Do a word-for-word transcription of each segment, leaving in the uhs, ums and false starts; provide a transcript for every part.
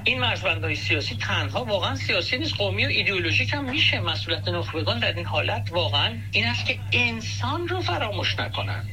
این مرزبندهای سیاسی تنها واقعا سیاسی نیست، قومی و ایدئولوژیک هم میشه. مسئولیت نخبگان در این حالت واقعا این است که انسان رو فراموش نکنن،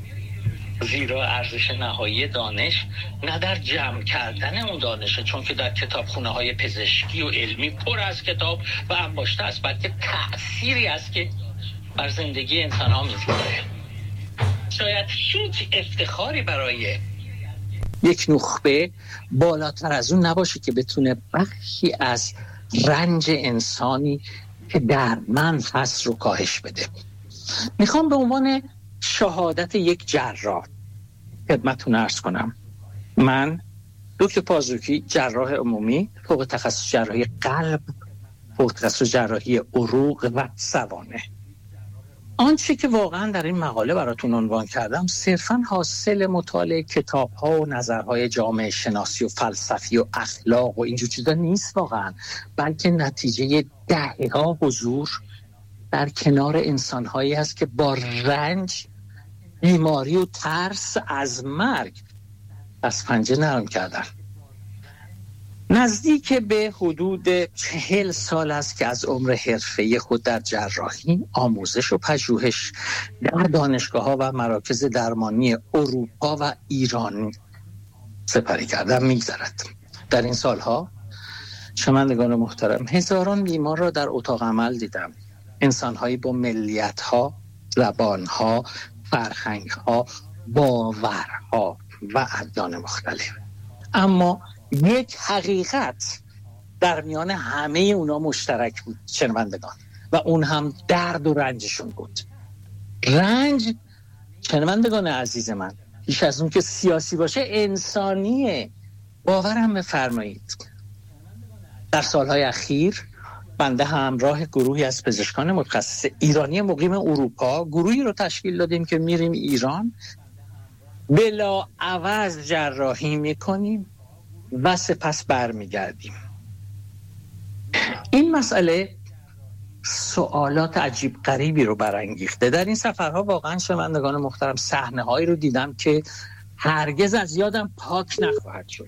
زیرا ارزش نهایی دانش نه در جمع کردن اون دانشه، چون که در کتابخونه های پزشکی و علمی پر از کتاب و انباشته است، بلکه تأثیری است که بر زندگی انسان ها میذاره. شاید هیچ افتخاری برای یک نخبه بالاتر از اون نباشه که بتونه بخشی از رنج انسانی که دردمند هست رو کاهش بده. میخوام به عنوان شهادت یک جراح خدمتتون عرض کنم. من دکتر پازوکی، جراح عمومی، فوق تخصص جراحی قلب، فوق تخصص جراحی عروق و سوانح. آنچه که واقعا در این مقاله براتون عنوان کردم صرفاً حاصل مطالعه کتاب‌ها و نظرهای جامعه شناسی و فلسفی و اخلاق و اینجور چیزا نیست واقعا، بلکه نتیجه دهه‌ها حضور در کنار انسان‌هایی هست که با رنج، بیماری و ترس از مرگ از پنجه نرم کردن. نزدیک به حدود چهل سال است که از عمر حرفه‌ای خود در جراحی، آموزش و پژوهش در دانشگاه‌ها و مراکز درمانی اروپا و ایران سپری کردم می‌گذرد. در این سالها شنوندگان محترم، هزاران بیمار را در اتاق عمل دیدم. انسان‌هایی با ملیت‌ها، زبان‌ها، فرهنگ‌ها، باورها و ادیان مختلف. اما یک حقیقت در میان همه اونا مشترک بود شنوندگان، و اون هم درد و رنجشون بود. رنج شنوندگان عزیز من بیش از اون که سیاسی باشه انسانیه. باورم بفرمایید در سالهای اخیر بنده همراه گروهی از پزشکان متخصص ایرانی مقیم اروپا گروهی رو تشکیل دادیم که میریم ایران، بلا عوض جراحی میکنیم و سپس برمیگردیم. این مسئله سوالات عجیب غریبی رو برانگیخته. در این سفرها واقعا شنوندگان محترم صحنه هایی رو دیدم که هرگز از یادم پاک نخواهد شد.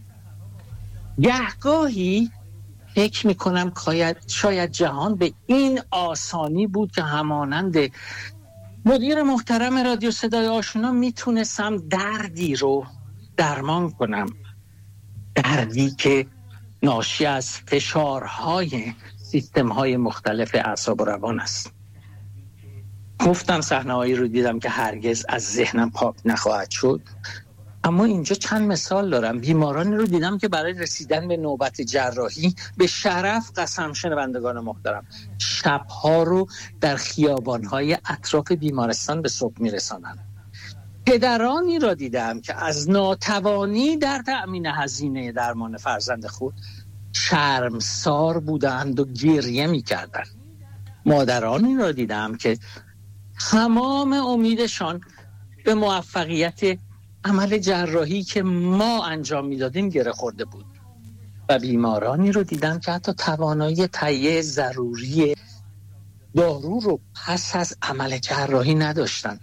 گهگاهی فکر میکنم شاید جهان به این آسانی بود که همانند مدیر محترم رادیو صدای آشنا میتونستم دردی رو درمان کنم، دردی که ناشی از فشارهای سیستم‌های مختلف اعصاب و روان است. گفتم صحنه‌هایی رو دیدم که هرگز از ذهنم پاک نخواهد شد. اما اینجا چند مثال دارم. بیمارانی رو دیدم که برای رسیدن به نوبت جراحی به شرف قسم شنوندگان محترم شب‌ها رو در خیابان‌های اطراف بیمارستان به صبح می‌رسانند. پدرانی را دیدم که از ناتوانی در تأمین هزینه درمان فرزند خود شرمسار بودند و گریه می‌کردند. مادرانی را دیدم که تمام امیدشان به موفقیت عمل جراحی که ما انجام میدادیم گره خورده بود، و بیمارانی رو دیدم که حتی توانایی تهیه ضروری دارو رو پس از عمل جراحی نداشتن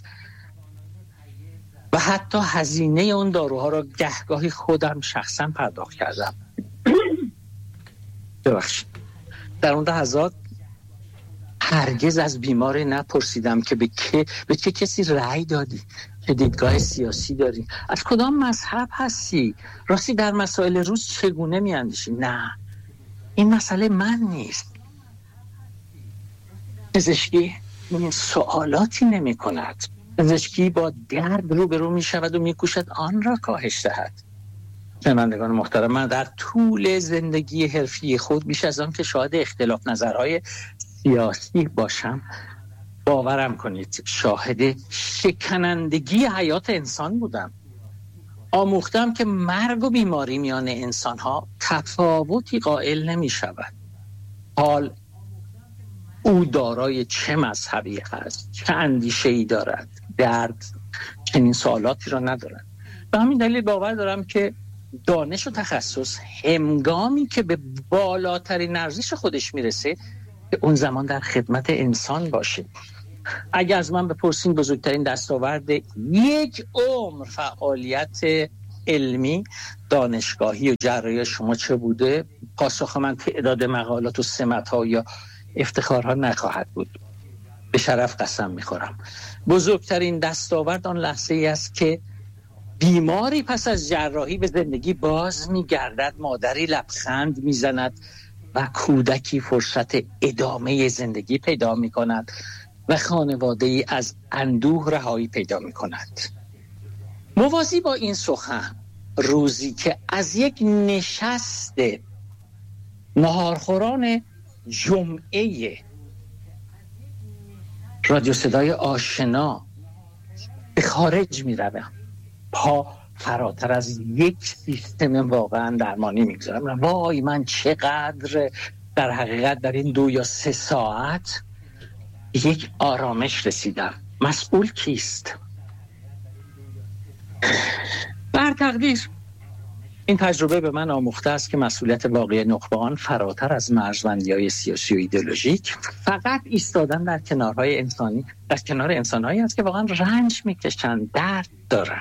و حتی هزینه اون داروها رو گهگاهی خودم شخصا پرداخت کردم. ببخشید. در اون لحظات هرگز از بیماری نپرسیدم که به که به چه کسی رأی دادی، چه دیدگاه سیاسی داری، از کدام مذهب هستی، راستی در مسائل روز چگونه میاندیشی. نه، این مسئله من نیست. پزشکی این سوالاتی نمی کند. پزشکی با درد روبرو می شود و می کوشد آن را کاهش دهد. شنوندگان محترم، من در طول زندگی حرفی خود بیش از آن که شاهد اختلاف نظرهای سیاسی باشم، باورم کنید شاهد شکنندگی حیات انسان بودم. آموختم که مرگ و بیماری میان انسانها تفاوتی قائل نمی شود. حال او دارای چه مذهبی هست، چه اندیشه‌ای دارد، درد چنین سوالاتی را ندارد. به همین دلیل باور دارم که دانش و تخصص هنگامی که به بالاترین ارزش خودش میرسه که اون زمان در خدمت انسان باشه. اگر از من بپرسین بزرگترین دستاورد یک عمر فعالیت علمی دانشگاهی و جراحی شما چه بوده، پاسخ من تعداد مقالات و سمت‌ها یا افتخارها نخواهد بود. به شرف قسم میخورم. بزرگترین دستاورد آن لحظه ای است که بیماری پس از جراحی به زندگی باز میگردد، مادری لبخند میزند و کودکی فرصت ادامه زندگی پیدا میکند و خانواده ای از اندوه رهایی پیدا میکند. موازی با این سخن، روزی که از یک نشست ناهارخوران جمعه رادیو صدای آشنا به خارج می روم، پا فراتر از یک سیستم واقعا درمانی می گذارم. وای من چقدر در حقیقت در این دو یا سه ساعت یک آرامش رسیدم. مسئول کیست؟ بر تقدیر این تجربه به من آموخته است که مسئولیت واقعی نخبگان فراتر از مرزبندی‌های سیاسی و ایدئولوژیک فقط ایستادن در کنارهای انسانی، در کنار انسان‌هایی است که واقعا رنج می‌کشند، درد دارن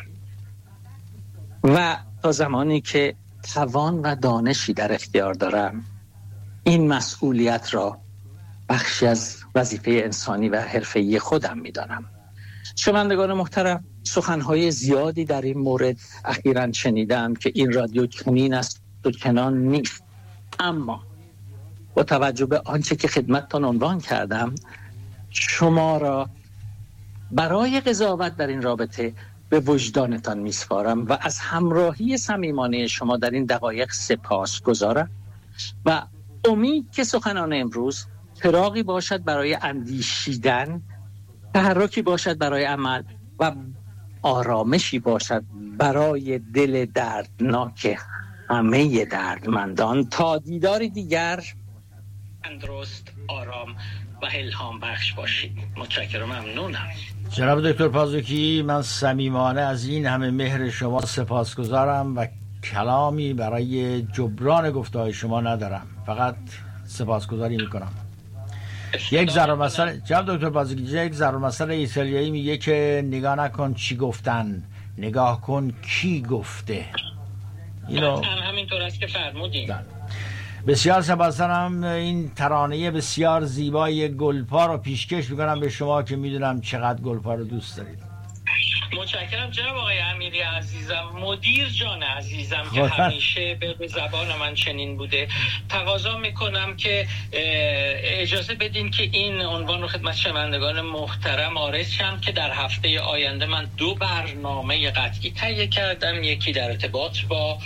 و تا زمانی که توان و دانشی در اختیار دارم این مسئولیت را بخشی از وظیفه انسانی و حرفه‌ای خودم می‌دانم. شنوندگان محترم، سخنهای زیادی در این مورد اخیراً شنیدم که این رادیو چنین است و چنان نیست، اما با توجه به آنچه که خدمتتان عنوان کردم شما را برای قضاوت در این رابطه به وجدانتان میسپارم و از همراهی صمیمانه شما در این دقایق سپاس گذارم و امید که سخنان امروز چراغی باشد برای اندیشیدن، تحرکی باشد برای عمل و آرامشی باشد برای دل دردناک همه دردمندان. تا دیداری دیگر تندرست، آرام و الهام بخش باشید. متشکرم، ممنونم. جناب دکتر پازوکی، من صمیمانه از این همه مهر شما سپاسگزارم و کلامی برای جبران گفته‌های شما ندارم، فقط سپاسگزاری میکنم. یک ضرب مسئله جناب دکتر پازوکی، یک ضرب مسئله ایتالیایی میگه که نگاه نکن چی گفتن، نگاه کن کی گفته. اینو همینطور است که فرمودین. بسیار سپاسگزارم. این ترانه بسیار زیبای گلپا رو پیشکش میکنم به شما که میدونم چقدر گلپا رو دوست دارید. متشکرم جناب آقای امیری عزیزم، مدیر جان عزیزم که همیشه به زبان من چنین بوده. تقاضا میکنم که اجازه بدین که این عنوان رو خدمت شنوندگان محترم عرض کنم که در هفته آینده من دو برنامه قطعی تهیه کردم، یکی در ارتباط با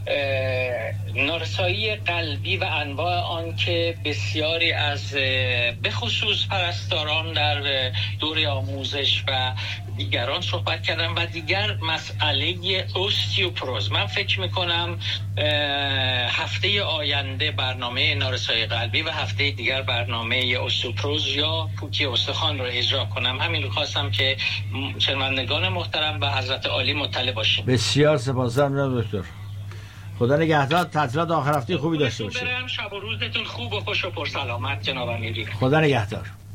نارسایی قلبی و انواع آن که بسیاری از به خصوص پرستاران در دوره آموزش و دیگران صحبت کردم و دیگر مسئله اوستیوپروز. من فکر میکنم هفته آینده برنامه نارسایی قلبی و هفته دیگر برنامه اوستیوپروز یا پوکی استخوان رو اجرا کنم. همین رو خواستم که شنوندگان محترم و حضرت عالی مطلع باشیم. بسیار سپاسگزارم دکتر. خدا نگهدار. تعطیلات آخر هفته خوبی داشته باشید. شب و روزتون خوب و خوش و پر سلامت جناب امیری. خدا نگهدار.